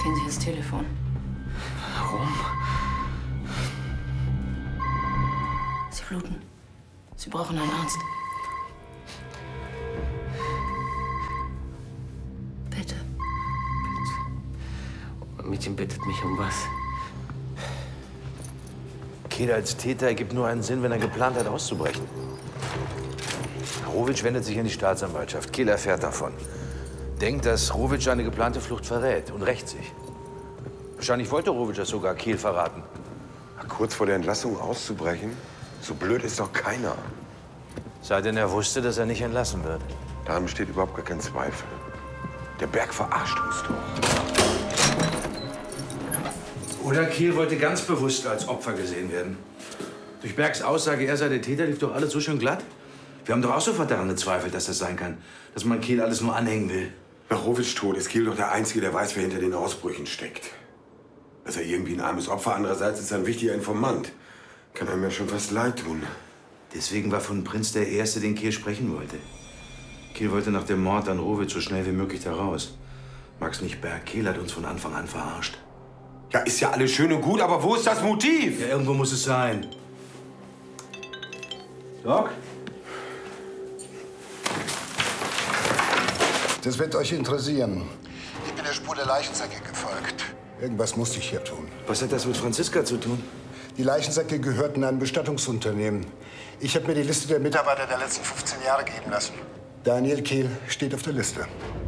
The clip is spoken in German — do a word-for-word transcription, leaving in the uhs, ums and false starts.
Gehen Sie ans Telefon. Warum? Sie bluten. Sie brauchen einen Arzt. Bitte. Mädchen bittet mich um was. Kehl als Täter ergibt nur einen Sinn, wenn er geplant hat, auszubrechen. Rovic wendet sich an die Staatsanwaltschaft. Kehl erfährt davon. Denkt, dass Rovic eine geplante Flucht verrät und rächt sich. Wahrscheinlich wollte Rovic das sogar Kehl verraten. Kurz vor der Entlassung auszubrechen? So blöd ist doch keiner. Sei denn, er wusste, dass er nicht entlassen wird. Daran besteht überhaupt gar kein Zweifel. Der Berg verarscht uns doch. Oder Kehl wollte ganz bewusst als Opfer gesehen werden. Durch Bergs Aussage, er sei der Täter, lief doch alles so schön glatt. Wir haben doch auch sofort daran gezweifelt, dass das sein kann. Dass man Kehl alles nur anhängen will. Nach Rovic Tod ist Kehl doch der Einzige, der weiß, wer hinter den Ausbrüchen steckt. Dass er irgendwie ein armes Opfer, andererseits ist er ein wichtiger Informant. Kann einem ja schon fast leid tun. Deswegen war von Prinz der Erste, den Kehl sprechen wollte. Kehl wollte nach dem Mord an Rovic so schnell wie möglich da raus. Mag's nicht, Berg, Kehl hat uns von Anfang an verarscht. Ja, ist ja alles schön und gut, aber wo ist das Motiv? Ja, irgendwo muss es sein. Doc? Das wird euch interessieren. Ich bin der Spur der Leichensäcke gefolgt. Irgendwas musste ich hier tun. Was hat das mit Franziska zu tun? Die Leichensäcke gehörten einem Bestattungsunternehmen. Ich habe mir die Liste der Mitarbeiter der letzten fünfzehn Jahre geben lassen. Daniel Kehl steht auf der Liste.